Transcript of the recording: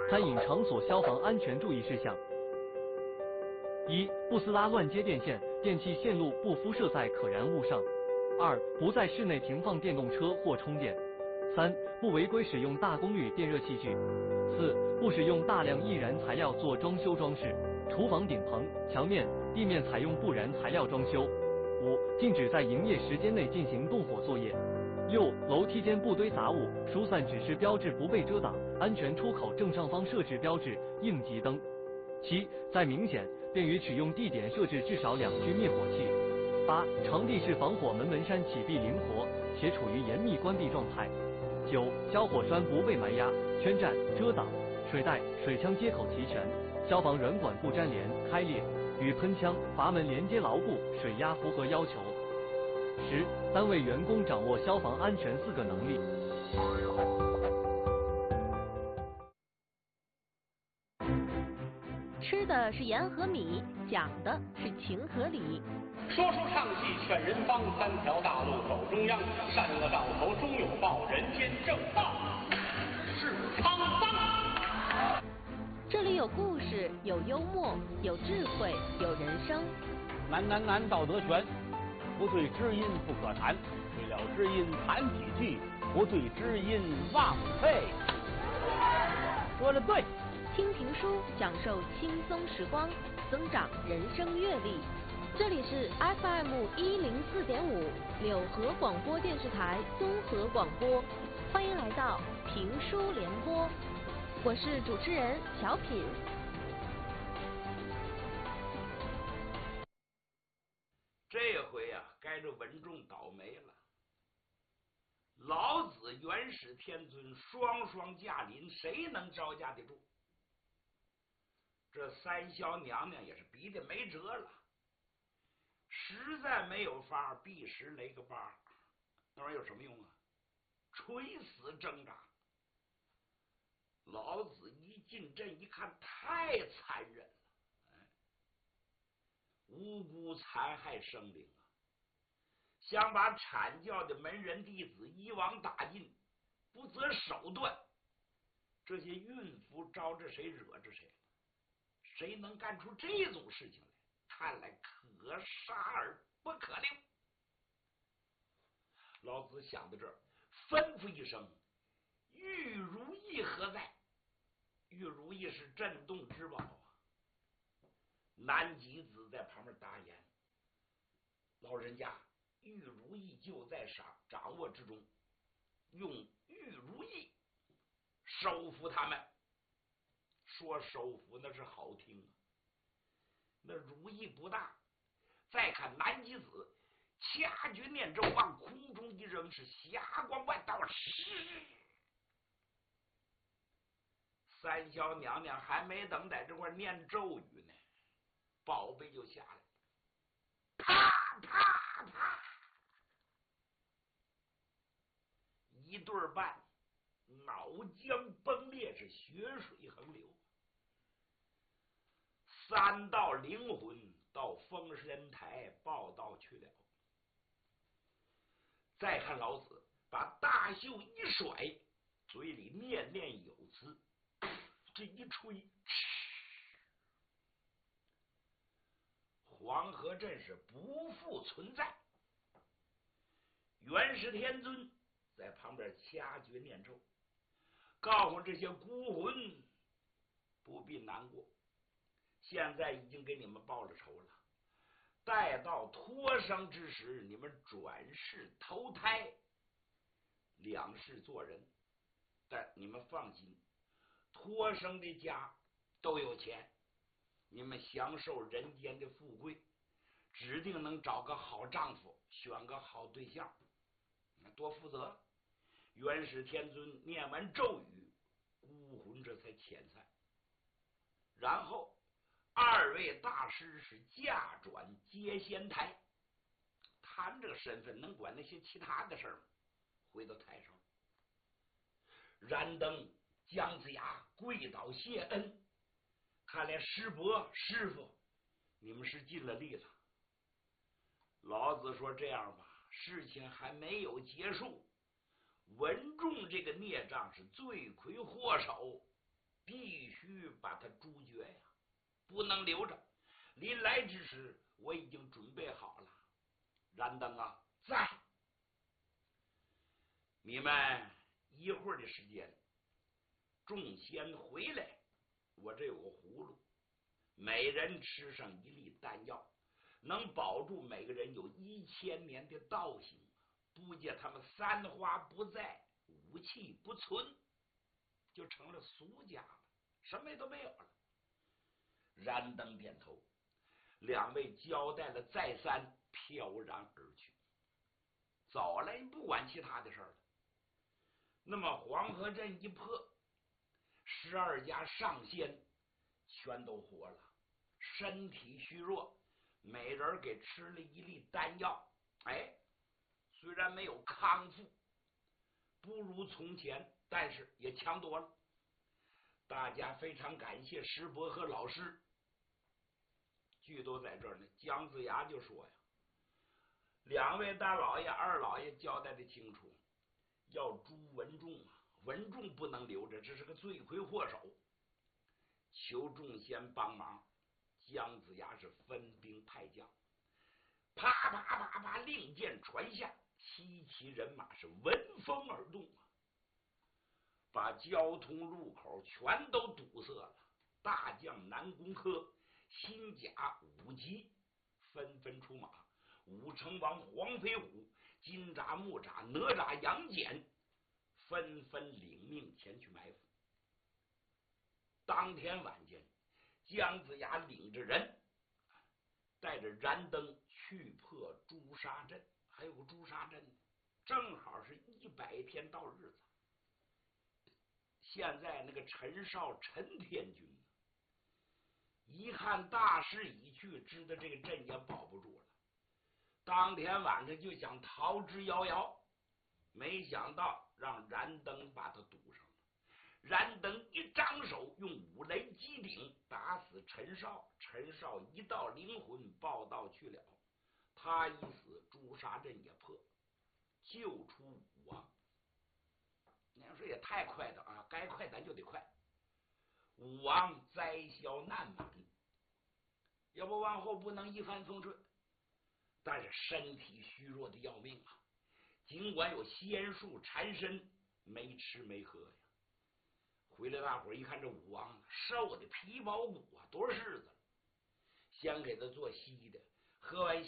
餐饮场所消防安全注意事项：一、不撕拉乱接电线，电器线路不敷设在可燃物上；二、不在室内停放电动车或充电；三、不违规使用大功率电热器具；四、不使用大量易燃材料做装修装饰，厨房顶棚、墙面、地面采用不燃材料装修；五、禁止在营业时间内进行动火作业；六、楼梯间不堆杂物，疏散指示标志不被遮挡，安全出口正上方设置标志、应急灯；七、在明显便于取用地点设置至少2具灭火器；八、场地是防火门扇启闭灵活，且处于严密关闭状态；九、消火栓不被埋压、圈占、遮挡，水带、水枪接口齐全，消防软管不粘连、开裂，与喷枪、阀门连接牢固，水压符合要求。十、单位员工掌握消防安全4个能力。 吃的是盐和米，讲的是情和理。 说书唱戏劝人方，3条大路走中央，善恶到头终有报，人间正道是沧桑。 这里有故事，有幽默，有智慧，有人生。 难，道德全，不对知音不可谈，对了知音谈几句，不对知音忘废。说的对。 听评书，享受轻松时光，增长人生阅历。这里是 FM104.5柳河广播电视台综合广播，欢迎来到评书联播，我是主持人小品。 这回啊，该这文仲倒霉了。老子、元始天尊双双驾临，谁能招架得住？这三霄娘娘也是逼得没辙了，实在没有法，避实雷个疤，那玩意儿有什么用啊？垂死挣扎。老子一进阵一看，太残忍了，无辜残害生灵啊！想把阐教的门人弟子一网打尽，不择手段，这些孕妇招着谁惹着谁？谁能干出这种事情来？看来可杀而不可令。老子想到这儿，吩咐一声：“玉如意何在？”玉如意是镇洞之宝啊。南极子在旁边答言：“老人家，玉如意就在掌握之中，用玉如意收服他们。”说收服那是好听啊，那如意不大。再看南极子掐诀念咒，往空中一扔，是霞光万道。三霄娘娘还没等在这块念咒语呢，宝贝就下来了，啪啪啪，一对半，脑浆崩裂，是血水横流。3道灵魂到封神台报道去了。再看老子把大袖一甩，嘴里念念有词，这一吹，黄河镇是不复存在。元始天尊在旁边掐诀念咒，告诉这些孤魂不必难过，现在已经给你们报了仇了，待到脱生之时，你们转世投胎，两世做人。但你们放心，脱生的家都有钱，你们享受人间的富贵，指定能找个好丈夫，选个好对象，多负责。元始天尊念完咒语，孤魂这才遣散。然后2位大师是驾转接仙台，他们这个身份能管那些其他的事儿吗？回到台上，燃灯、姜子牙跪倒谢恩，看来师伯师傅你们是尽了力了。老子说：“这样吧，事情还没有结束，文仲这个孽障是罪魁祸首， 必须把他诛绝呀，不能留着。临来之时，我已经准备好了。燃灯啊，在！你们一会儿的时间，众仙回来，我这有个葫芦，每人吃上1粒丹药，能保住每个人有1000年的道行，不见他们3花不在，武器不存，就成了俗家了，什么也都没有了。燃灯点头，2位交代了再三，飘然而去。早来不管其他的事儿了。那么黄河镇一破，12家上仙全都活了，身体虚弱，每人给吃了1粒丹药。虽然没有康复，不如从前，但是也强多了。大家非常感谢师伯和老师，剧都在这儿呢。姜子牙就说呀，2位大老爷、二老爷交代的清楚，要诛文仲啊，文仲不能留着，这是个罪魁祸首，求众仙帮忙。姜子牙是分兵派将，啪啪啪啪，令箭传下，7骑人马是闻风而动啊，把交通路口全都堵塞了。大将南宫轲、新甲5级纷纷出马，武成王黄飞虎、金吒、木吒、哪吒、杨戬纷纷领命前去埋伏。当天晚间，姜子牙领着人带着燃灯去破朱砂阵，还有个朱砂阵，正好是100天到日子。现在那个陈少陈天君一看大势已去，知道这个阵也保不住了，当天晚上就想逃之夭夭，没想到让燃灯把他堵上了。燃灯一张手，用5雷击顶，打死陈少。陈少一道灵魂报道去了，他一死，朱砂阵也破，救出武王。你说也太快了啊！该快咱就得快。武王灾消难满，要不往后不能一帆风顺。但是身体虚弱的要命啊！尽管有仙术缠身，没吃没喝呀。回来大伙一看，这武王瘦的皮包骨啊，多少日子了？先给他做稀的，喝完